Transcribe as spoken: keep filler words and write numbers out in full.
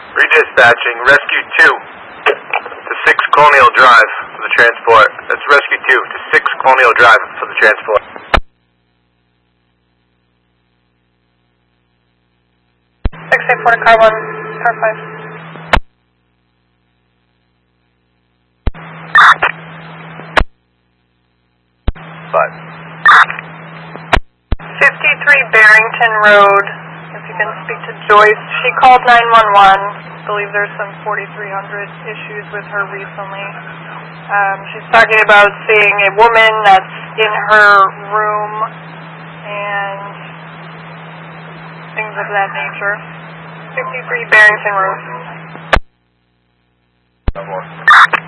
Redispatching, Rescue two to six Colonial Drive for the transport. That's Rescue two to six Colonial Drive for the transport. six eight four to car one, car five. Five. fifty-three Barrington Road. If you can speak to Joyce. She called nine one one. I believe there's some forty-three hundred issues with her recently. Um, she's talking about seeing a woman that's in her room and things of that nature. fifty-three Barrington Road. No more.